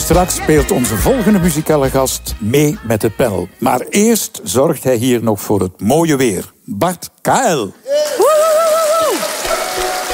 Straks speelt onze volgende muzikale gast mee met het panel. Maar eerst zorgt hij hier nog voor het mooie weer. Bart Kael.